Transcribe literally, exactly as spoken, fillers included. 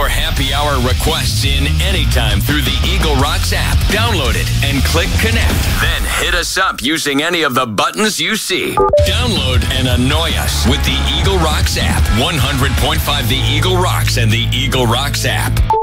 your happy hour requests in anytime through the Eagle Rocks app. Download it and click connect. Then hit us up using any of the buttons you see. Download and annoy us with the Eagle Rocks app. one hundred point five The Eagle Rocks and the Eagle Rocks app.